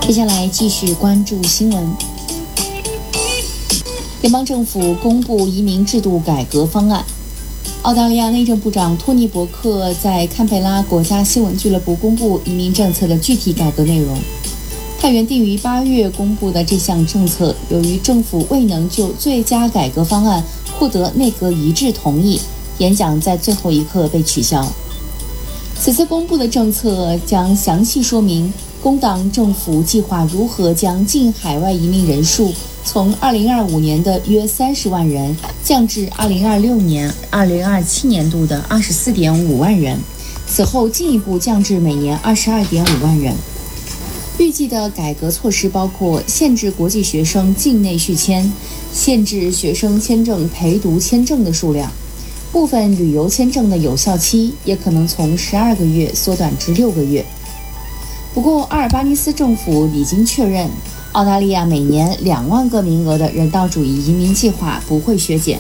接下来继续关注新闻。联邦政府公布移民制度改革方案。澳大利亚内政部长托尼·伯克在堪培拉国家新闻俱乐部公布移民政策的具体改革内容。他原定于8月公布的这项政策，由于政府未能就最佳改革方案获得内阁一致同意，演讲在最后一刻被取消。此次公布的政策将详细说明工党政府计划如何将净海外移民人数从2025年的约30万人降至2026-2027年度的24.5万人，此后进一步降至每年22.5万人。预计的改革措施包括限制国际学生境内续签、限制学生签证陪读签证的数量，部分旅游签证的有效期也可能从12个月缩短至6个月。不过，阿尔巴尼斯政府已经确认，澳大利亚每年2万个名额的人道主义移民计划不会削减。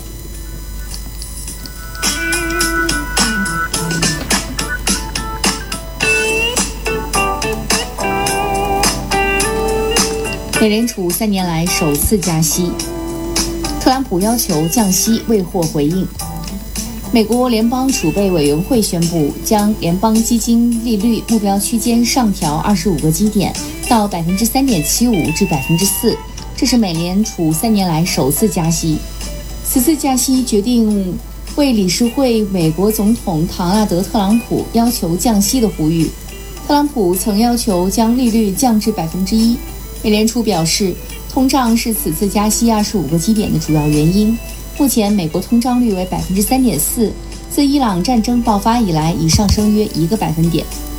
美联储3年来首次加息，特朗普要求降息未获回应。美国联邦储备委员会宣布，将联邦基金利率目标区间上调25个基点到 3.75% 至 4%， 这是美联储3年来首次加息。此次加息决定为理事会美国总统唐纳德·特朗普要求降息的呼吁。特朗普曾要求将利率降至 1%。美联储表示，通胀是此次加息25个基点的主要原因。目前，美国通胀率为 3.4%， 自伊朗战争爆发以来已上升约1个百分点。